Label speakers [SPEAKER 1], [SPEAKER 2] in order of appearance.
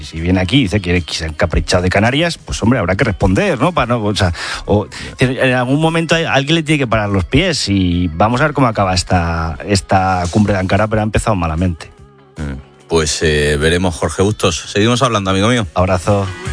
[SPEAKER 1] Si viene aquí y dice que se ha encaprichado de Canarias, pues hombre, habrá que responder, ¿no? En algún momento alguien le tiene que parar los pies y vamos a ver cómo acaba esta cumbre de Ankara, pero ha empezado malamente.
[SPEAKER 2] Pues veremos, Jorge Bustos. Seguimos hablando, amigo mío.
[SPEAKER 1] Abrazo.